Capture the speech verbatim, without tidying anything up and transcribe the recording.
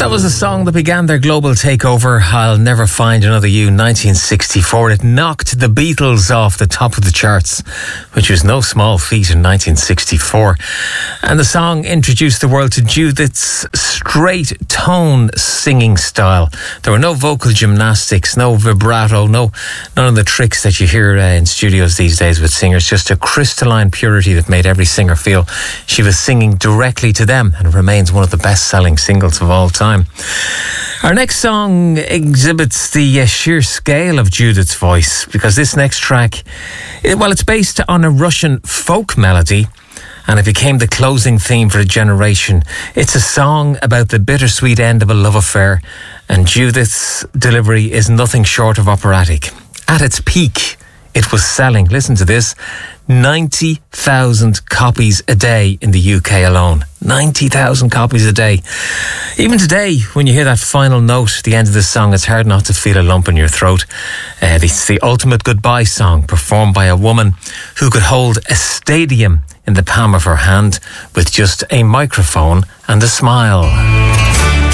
That was a song that began their global takeover, I'll Never Find Another You, nineteen sixty-four. It knocked the Beatles off the top of the charts, which was no small feat in nineteen sixty-four. And the song introduced the world to Judith's straight tone singing style. There were no vocal gymnastics, no vibrato, no none of the tricks that you hear uh, in studios these days with singers. Just a crystalline purity that made every singer feel she was singing directly to them, and it remains one of the best-selling singles of all time. Our next song exhibits the uh, sheer scale of Judith's voice, because this next track, it, well, it's based on a Russian folk melody, and it became the closing theme for a generation. It's a song about the bittersweet end of a love affair, and Judith's delivery is nothing short of operatic. At its peak, it was selling, listen to this, ninety thousand copies a day in the U K alone. ninety thousand copies a day. Even today, when you hear that final note at the end of this song, it's hard not to feel a lump in your throat. Uh, it's the ultimate goodbye song, performed by a woman who could hold a stadium in the palm of her hand with just a microphone and a smile.